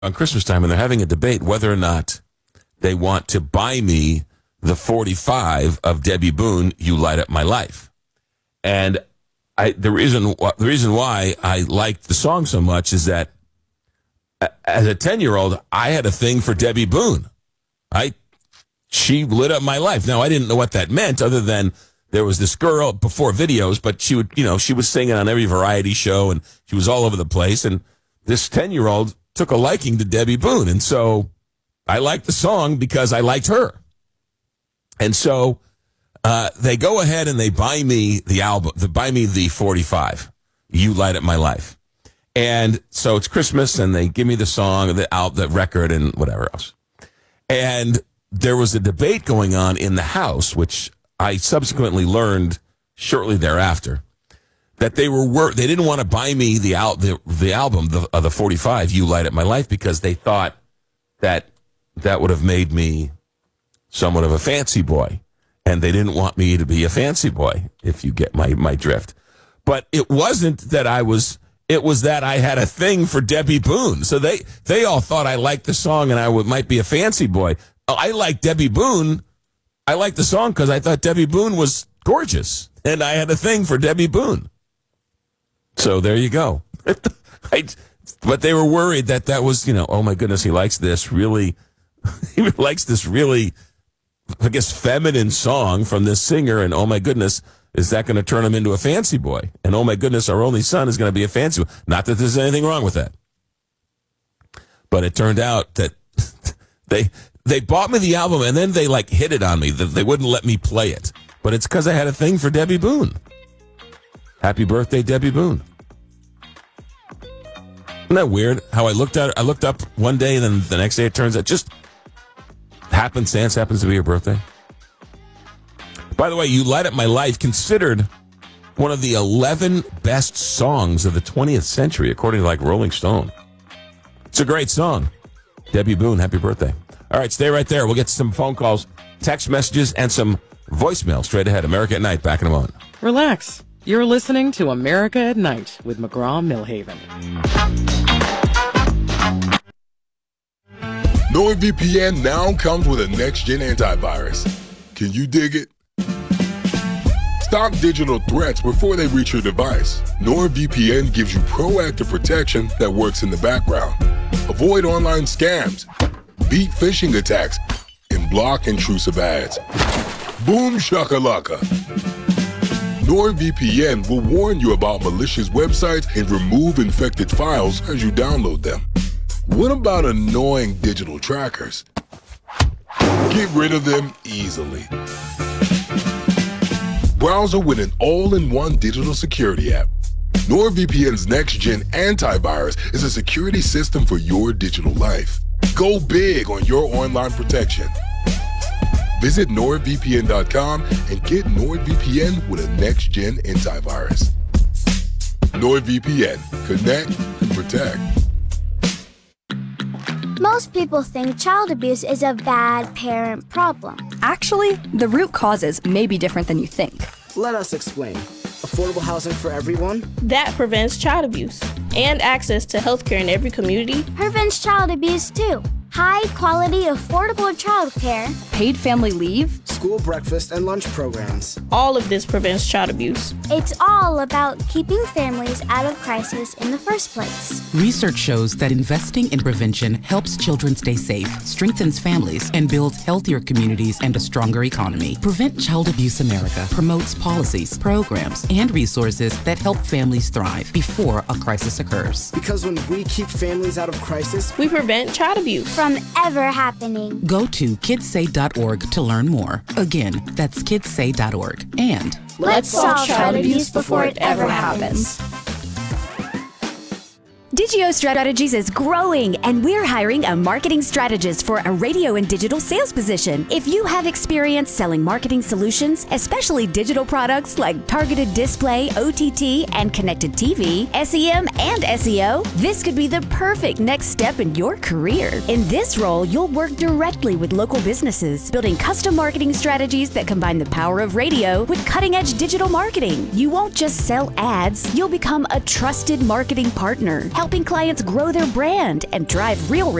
on Christmas time, and they're having a debate whether or not they want to buy me the 45 of Debbie Boone, You Light Up My Life. And the reason why I liked the song so much is that as a 10-year-old, I had a thing for Debbie Boone. She lit up my life. Now, I didn't know what that meant other than there was this girl before videos, but she was singing on every variety show and she was all over the place. And this 10-year-old took a liking to Debbie Boone. And so I liked the song because I liked her. And so they go ahead and they buy me the album, they buy me the 45, You Light Up My Life. And so it's Christmas, and they give me the song, the record, and whatever else. And there was a debate going on in the house, which I subsequently learned shortly thereafter, that they didn't want to buy me the album, the 45, You Light Up My Life, because they thought that would have made me somewhat of a fancy boy, and they didn't want me to be a fancy boy, if you get my drift. But it wasn't that it was that I had a thing for Debbie Boone. So they all thought I liked the song and I might be a fancy boy. I like Debbie Boone. I liked the song because I thought Debbie Boone was gorgeous, and I had a thing for Debbie Boone. So there you go. But they were worried that was, oh my goodness, he likes this really, he likes this really, I guess, feminine song from this singer, and oh my goodness, is that going to turn him into a fancy boy? And oh my goodness, our only son is going to be a fancy boy. Not that there's anything wrong with that. But it turned out that they bought me the album, and then they hit it on me. They wouldn't let me play it. But it's because I had a thing for Debbie Boone. Happy birthday, Debbie Boone. Isn't that weird? How I looked up one day, and then the next day it turns out just happenstance happens to be your birthday. By the way, You Light Up My Life, considered one of the 11 best songs of the 20th century, according to Rolling Stone. It's a great song. Debbie Boone, happy birthday. All right, stay right there. We'll get some phone calls, text messages, and some voicemail straight ahead. America at Night, back in a moment. Relax. You're listening to America at Night with McGraw-Milhaven. NordVPN now comes with a next-gen antivirus. Can you dig it? Stop digital threats before they reach your device. NordVPN gives you proactive protection that works in the background. Avoid online scams, beat phishing attacks, and block intrusive ads. Boom shakalaka. NordVPN will warn you about malicious websites and remove infected files as you download them. What about annoying digital trackers? Get rid of them easily. Browser with an all-in-one digital security app. NordVPN's next-gen antivirus is a security system for your digital life. Go big on your online protection. Visit NordVPN.com and get NordVPN with a next-gen antivirus. NordVPN. Connect and protect. Most people think child abuse is a bad parent problem. Actually, the root causes may be different than you think. Let us explain. Affordable housing for everyone. That prevents child abuse. And access to healthcare in every community. Prevents child abuse too. High quality, affordable childcare. Paid family leave. School breakfast and lunch programs. All of this prevents child abuse. It's all about keeping families out of crisis in the first place. Research shows that investing in prevention helps children stay safe, strengthens families, and builds healthier communities and a stronger economy. Prevent Child Abuse America promotes policies, programs, and resources that help families thrive before a crisis occurs. Because when we keep families out of crisis, we prevent child abuse from ever happening. Go to kidssay.org to learn more. Again, that's kidssay.org. And let's solve child abuse before it ever happens. Digio Strategies is growing, and we're hiring a marketing strategist for a radio and digital sales position. If you have experience selling marketing solutions, especially digital products like targeted display, OTT, and connected TV, SEM, and SEO, this could be the perfect next step in your career. In this role, you'll work directly with local businesses, building custom marketing strategies that combine the power of radio with cutting-edge digital marketing. You won't just sell ads, you'll become a trusted marketing partner, helping helping clients grow their brand and drive real